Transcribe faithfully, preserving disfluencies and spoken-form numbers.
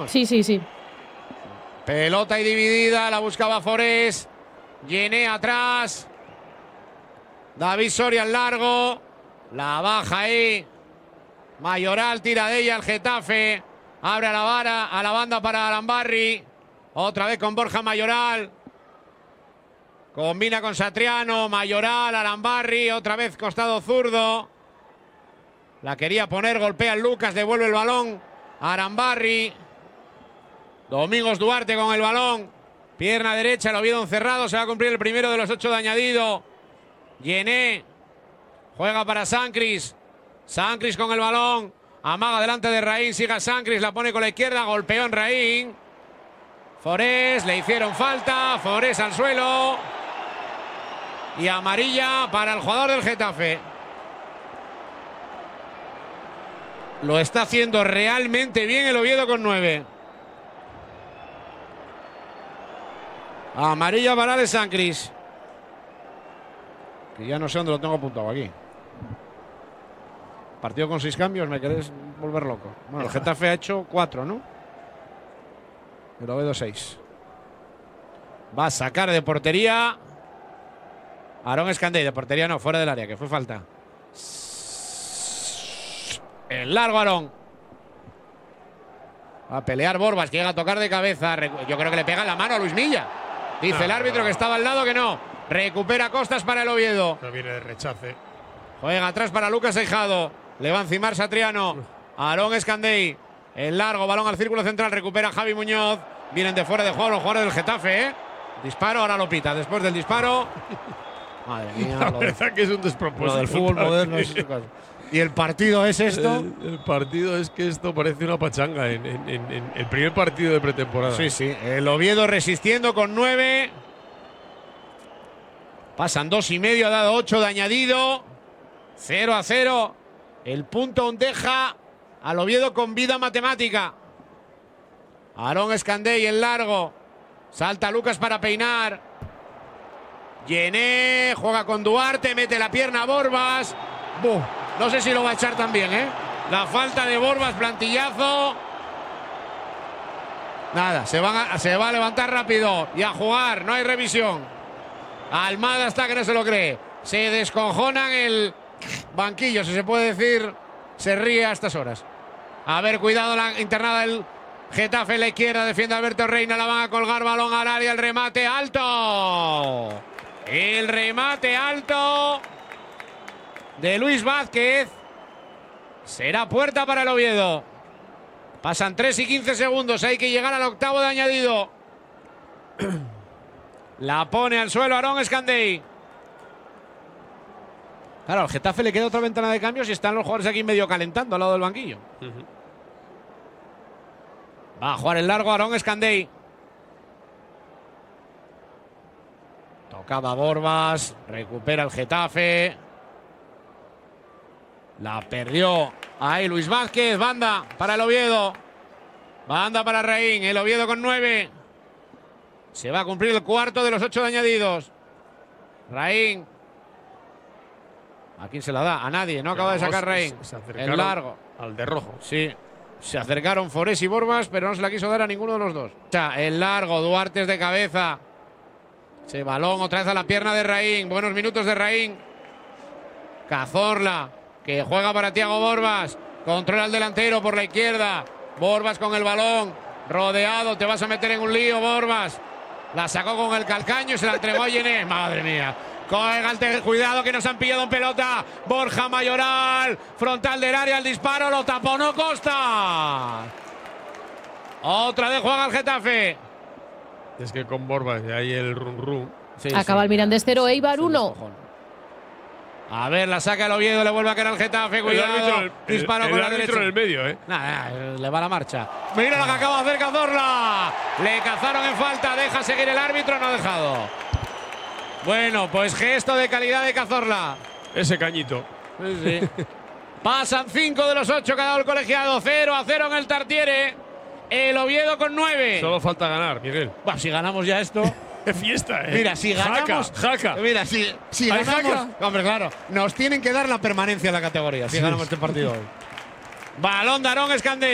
más. Sí, sí, sí. Pelota y dividida, la buscaba Forés. Llené atrás. David Soria al largo. La baja ahí. Mayoral tira de ella el Getafe. Abre a la vara, a la banda para Arambarri. Otra vez con Borja Mayoral. Combina con Satriano. Mayoral, Arambarri. Otra vez costado zurdo. La quería poner, golpea el Lucas, devuelve el balón. Arambarri. Domingos Duarte con el balón. Pierna derecha, el Oviedo encerrado. Se va a cumplir el primero de los ocho de añadido. Llené. Juega para Sancris. Sancris con el balón. Amaga delante de Raín. Siga Sancris. La pone con la izquierda. Golpeó en Raín. Forés. Le hicieron falta. Forés al suelo. Y amarilla para el jugador del Getafe. Lo está haciendo realmente bien el Oviedo con nueve. Amarilla para Ale Sancris. Que ya no sé dónde lo tengo apuntado aquí. Partido con seis cambios, me querés volver loco. Bueno, el Getafe ha hecho cuatro, ¿no? El Oviedo seis. Va a sacar de portería. Aarón Escandey, de portería no, fuera del área, que fue falta. El largo Aarón. Va a pelear Borbas, que llega a tocar de cabeza. Yo creo que le pega la mano a Luis Milla. Dice no, el árbitro no. que estaba al lado que no. Recupera Costas para el Oviedo. No viene de rechace. Juega atrás para Lucas Eijado. Le va a encimar Satriano. Aarón Escandey. El largo, balón al círculo central. Recupera Javi Muñoz. Vienen de fuera de juego los jugadores del Getafe, ¿eh? Disparo, ahora lo pita. Después del disparo. Madre mía. La verdad que es un despropósito. Lo del fútbol moderno es eso. ¿Y el partido es esto? El, el partido es que esto parece una pachanga en, en, en, en el primer partido de pretemporada. Sí, sí. El Oviedo resistiendo con nueve. Pasan dos y medio, ha dado ocho de añadido. Cero a cero. El punto aún deja al Oviedo con vida matemática. Aarón Escandey en largo. Salta Lucas para peinar. Llené, juega con Duarte, mete la pierna a Borbas. ¡Buf! No sé si lo va a echar también, ¿eh? La falta de Borbas, plantillazo. Nada, se, van a, se va a levantar rápido y a jugar, no hay revisión. Almada está que no se lo cree. Se descojonan el banquillo, si se puede decir, se ríe a estas horas. A ver, cuidado la internada del Getafe en la izquierda, defiende Alberto Reina, la van a colgar, balón al área, el remate alto. El remate alto de Luis Vázquez. Será puerta para el Oviedo. Pasan tres y quince segundos. Hay que llegar al octavo de añadido. La pone al suelo Aarón Escandey. Claro, al Getafe le queda otra ventana de cambios y están los jugadores aquí medio calentando al lado del banquillo. Uh-huh. Va a jugar el largo Aarón Escandey. Tocaba Borbas. Recupera el Getafe. La perdió ahí Luis Vázquez. Banda para el Oviedo. Banda para Raín. El Oviedo con nueve. Se va a cumplir el cuarto de los ocho de añadidos. Raín. ¿A quién se la da? A nadie. No acaba de sacar Raín. El largo. Al de rojo. Sí. Se acercaron Forés y Borbas, pero no se la quiso dar a ninguno de los dos. O sea, el largo. Duarte es de cabeza. Ese balón otra vez a la pierna de Raín. Buenos minutos de Raín. Cazorla, que juega para Thiago Borbas. Controla el delantero por la izquierda. Borbas con el balón. Rodeado, te vas a meter en un lío, Borbas. La sacó con el calcaño y se la entregó a Llené. Madre mía. Cuidado que nos han pillado en pelota. Borja Mayoral. Frontal del área, el disparo. Lo tapó, no Costa. Otra vez juega el Getafe. Es que con Borbas y ahí el run run. Sí, Acaba sí, el Mirandés cero, Eibar uno. A ver, la saca el Oviedo, le vuelve a caer al Getafe. Cuidado. El, disparo el, con el la derecha. en el medio, ¿eh? Nada, le va la marcha. Mira lo que acaba de hacer Cazorla. Le cazaron en falta. Deja seguir el árbitro, no ha dejado. Bueno, pues gesto de calidad de Cazorla. Ese cañito. Sí, sí. Pasan cinco de los ocho que ha dado el colegiado. cero a cero en el Tartiere. El Oviedo con nueve. Solo falta ganar, Miguel. Bueno, si ganamos ya esto. ¡Qué fiesta, eh! Mira, si ganamos. Jaca, jaca. Mira, si, si ganamos. Jaca? Hombre, claro. Nos tienen que dar la permanencia en la categoría si sí. ganamos este partido hoy. Balón de Aarón Escandey.